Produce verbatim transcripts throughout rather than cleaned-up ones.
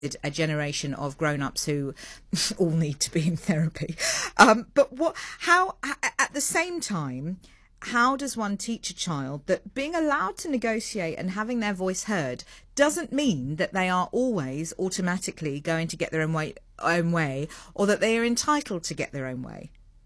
a generation of grown-ups who all need to be in therapy. Um, but what, how, at the same time, how does one teach a child that being allowed to negotiate and having their voice heard doesn't mean that they are always automatically going to get their own way, own way, or that they are entitled to get their own way?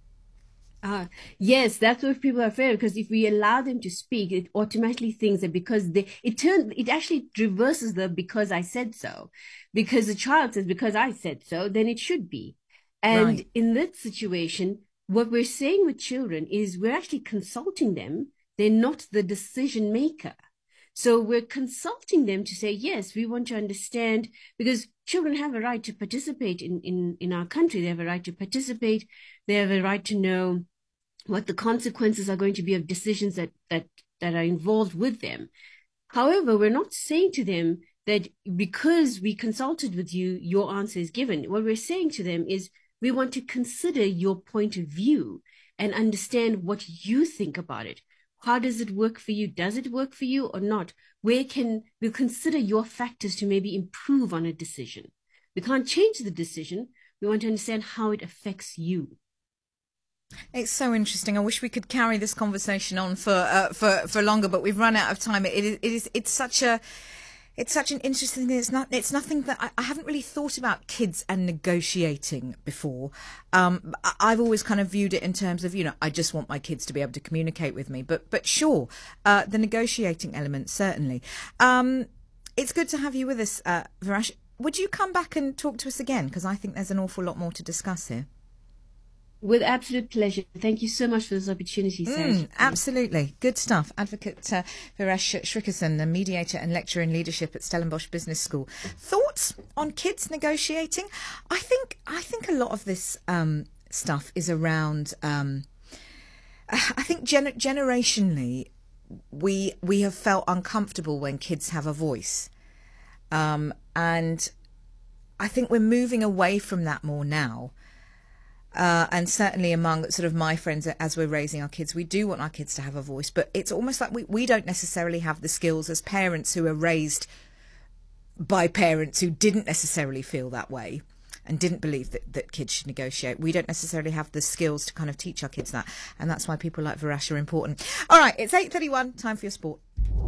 Uh, yes, that's what people are afraid of, because if we allow them to speak, it automatically thinks that because they, it turns, it actually reverses the because I said so. Because the child says, because I said so, then it should be. And Right. in that situation, what we're saying with children is we're actually consulting them. They're not the decision maker. So we're consulting them to say, yes, we want to understand, because children have a right to participate in, in, in our country. They have a right to participate. They have a right to know what the consequences are going to be of decisions that, that, that are involved with them. However, we're not saying to them that because we consulted with you, your answer is given. What we're saying to them is we want to consider your point of view and understand what you think about it. How does it work for you? Does it work for you or not? Where can we consider your factors to maybe improve on a decision? We can't change the decision. We want to understand how it affects you. It's so interesting. I wish we could carry this conversation on for uh, for for longer, but we've run out of time. It is it is it's such a it's such an interesting thing. It's not it's nothing that I, I haven't really thought about kids and negotiating before. Um, I, I've always kind of viewed it in terms of, you know, I just want my kids to be able to communicate with me. But but sure, uh, the negotiating element certainly. Um, it's good to have you with us, uh, Virash. Would you come back and talk to us again? Because I think there's an awful lot more to discuss here. With absolute pleasure. Thank you so much for this opportunity, Sarah. Mm, absolutely. Good stuff. Advocate uh, Virash Shrikason, a mediator and lecturer in leadership at Stellenbosch Business School. Thoughts on kids negotiating? I think I think a lot of this um, stuff is around. Um, I think gener- generationally, we we have felt uncomfortable when kids have a voice, um, and I think we're moving away from that more now. Uh, and certainly among sort of my friends, as we're raising our kids, we do want our kids to have a voice, but it's almost like we, we don't necessarily have the skills as parents who are raised by parents who didn't necessarily feel that way and didn't believe that, that kids should negotiate. We don't necessarily have the skills to kind of teach our kids that. And that's why people like Virash are important. All right, it's eight thirty-one, time for your sport.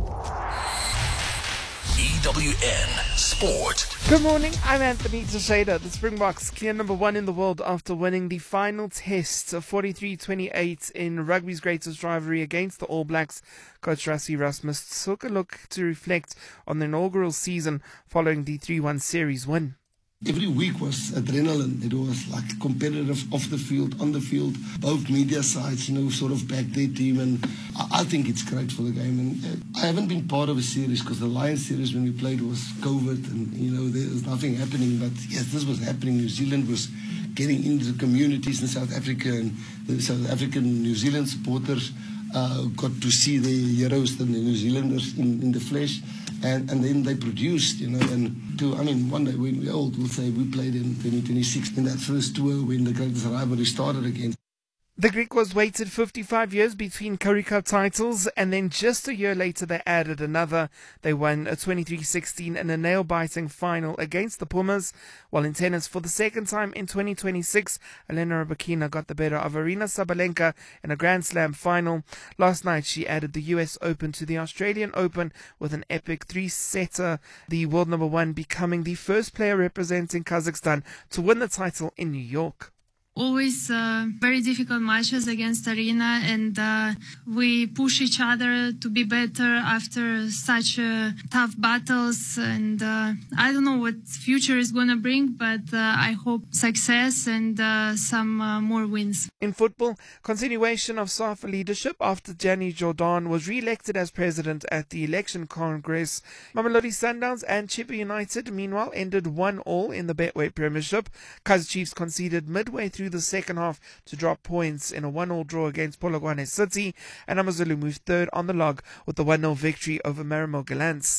E W N Sport. Good morning, I'm Anthony Teixeira. The Springboks clear number one in the world after winning the final test of forty-three twenty-eight in rugby's greatest rivalry against the All Blacks. Coach Rassie Erasmus took a look to reflect on the inaugural season following the three one series win. Every week was adrenaline. It was like competitive off the field, on the field. Both media sides, you know, sort of back their team. And I, I think it's great for the game. And uh, I haven't been part of a series because the Lions series when we played was COVID and, you know, there was nothing happening. But yes, this was happening. New Zealand was getting into the communities in South Africa, and the South African New Zealand supporters uh, got to see the heroes and the New Zealanders in, in the flesh. And, and then they produced, you know, and to, I mean, one day when we're old, we'll say we played in twenty twenty-six in that first tour when the greatest rivalry started again. The Greek was waited fifty-five years between Currie Cup titles, and then just a year later they added another. They won a twenty-three sixteen and a nail-biting final against the Pumas, while in tennis for the second time in twenty twenty-six, Elena Rybakina got the better of Arina Sabalenka in a Grand Slam final. Last night she added the U S Open to the Australian Open with an epic three-setter, the world number one becoming the first player representing Kazakhstan to win the title in New York. Always uh, very difficult matches against Arina, and uh, we push each other to be better after such uh, tough battles. And uh, I don't know what future is going to bring, but uh, I hope success and uh, some uh, more wins. In football, continuation of SAFA leadership after Gianni Jordan was re-elected as president at the election congress. Mamelodi Sundowns and Chippa United, meanwhile, ended one all in the Betway Premiership. Kaizer Chiefs conceded midway through the second half to drop points in a one all draw against Polokwane City, and AmaZulu moved third on the log with the one nil victory over Marimo Gallants.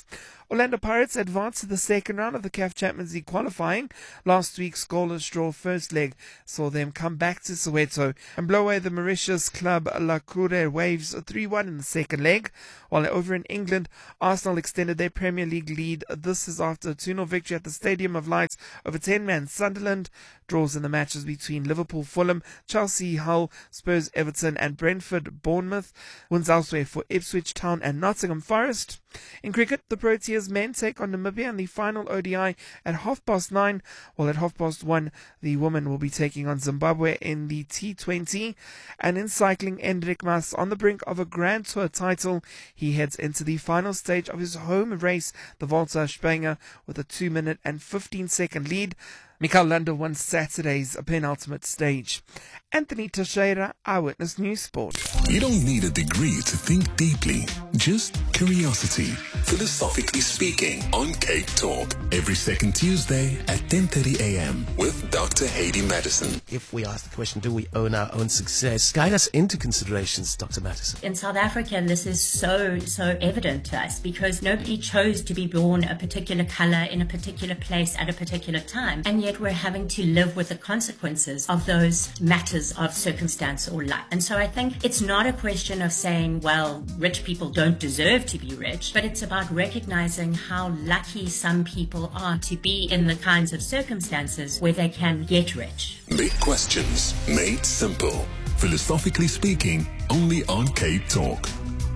Orlando Pirates advanced to the second round of the C A F Champions League qualifying. Last week's scoreless draw first leg saw them come back to Soweto and blow away the Mauritius club La Cour Waves three one in the second leg. While over in England, Arsenal extended their Premier League lead. This is after a two nil victory at the Stadium of Light over ten-man Sunderland. Draws in the matches between Liverpool, Fulham, Chelsea, Hull, Spurs, Everton and Brentford, Bournemouth. Wins elsewhere for Ipswich Town and Nottingham Forest. In cricket, the Proteas men take on Namibia in the final O D I at half past nine, while at half past one, the women will be taking on Zimbabwe in the T twenty. And in cycling, Hendrik Mas on the brink of a Grand Tour title. He heads into the final stage of his home race, the Volta a Espanha, with a two minute and fifteen second lead. Mikel Landa won Saturday's penultimate stage. Anthony Teixeira, Eyewitness News Sport. You don't need a degree to think deeply, just curiosity. Philosophically Speaking on Cape Talk, every second Tuesday at ten thirty a.m. with Doctor Haydee Madison. If we ask the question, do we own our own success? Guide us into considerations, Doctor Madison. In South Africa, this is so, so evident to us because nobody chose to be born a particular color in a particular place at a particular time. And yet we're having to live with the consequences of those matters of circumstance or luck. And so I think it's not a question of saying, well, rich people don't deserve to be rich, but it's about recognizing how lucky some people are to be in the kinds of circumstances where they can get rich. Big questions made simple. Philosophically Speaking, only on Cape Talk.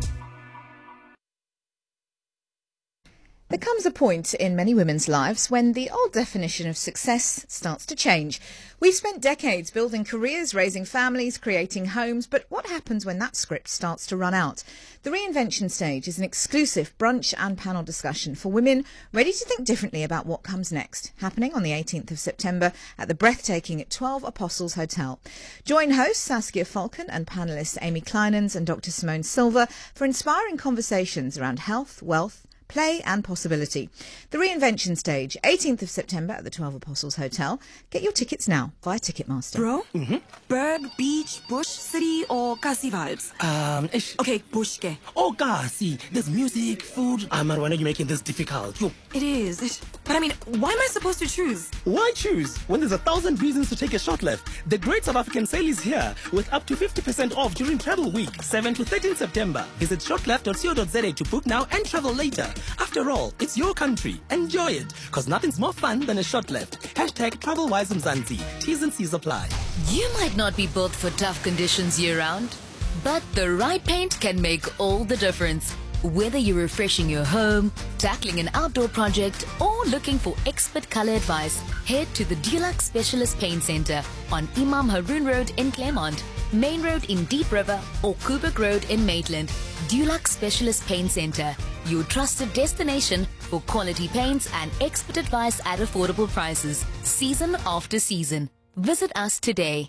There comes a point in many women's lives when the old definition of success starts to change. We've spent decades building careers, raising families, creating homes, but what happens when that script starts to run out? The Reinvention Stage is an exclusive brunch and panel discussion for women ready to think differently about what comes next, happening on the eighteenth of September at the breathtaking twelve Apostles Hotel. Join hosts Saskia Falcon and panellists Amy Kleinens and Doctor Simone Silva for inspiring conversations around health, wealth, play and possibility. The Reinvention Stage, eighteenth of September at the twelve Apostles Hotel. Get your tickets now via Ticketmaster. Bro, mm-hmm. Berg, beach, bush, city or Kasi vibes? Um, ish. Okay, bush ke. Oh, Kasi. There's music, food. Ah, man, why are you making this difficult? Yo. It is. Ish. But I mean, why am I supposed to choose? Why choose? When there's a thousand reasons to take a short left. The Great South African Sale is here with up to fifty percent off during Travel Week, seventh to thirteenth September. Visit shortleft dot co dot za to book now and travel later. After all, it's your country. Enjoy it, because nothing's more fun than a short left. Hashtag TravelWise Mzansi. T's and C's apply. You might not be built for tough conditions year-round, but the right paint can make all the difference. Whether you're refreshing your home, tackling an outdoor project, or looking for expert color advice, head to the Dulux Specialist Paint Center on Imam Haroon Road in Claremont, Main Road in Deep River, or Kubrick Road in Maitland. Dulux Specialist Paint Center, your trusted destination for quality paints and expert advice at affordable prices, season after season. Visit us today.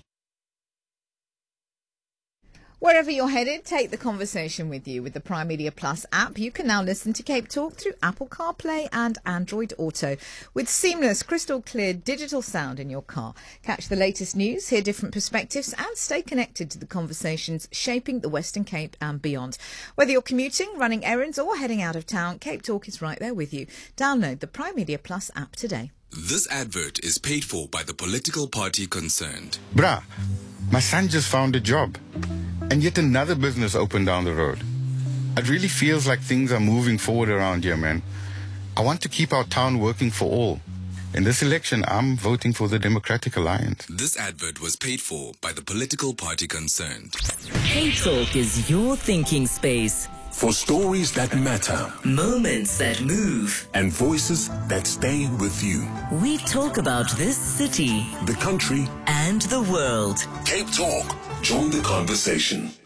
Wherever you're headed, take the conversation with you with the Prime Media Plus app. You can now listen to Cape Talk through Apple CarPlay and Android Auto with seamless, crystal clear digital sound in your car. Catch the latest news, hear different perspectives and stay connected to the conversations shaping the Western Cape and beyond. Whether you're commuting, running errands or heading out of town, Cape Talk is right there with you. Download the Prime Media Plus app today. This advert is paid for by the political party concerned. Bruh, my son just found a job. And yet another business opened down the road. It really feels like things are moving forward around here, man. I want to keep our town working for all. In this election, I'm voting for the Democratic Alliance. This advert was paid for by the political party concerned. Cape Talk is your thinking space. For stories that matter, moments that move, and voices that stay with you. We talk about this city, the country, and the world. Cape Talk. Join the conversation.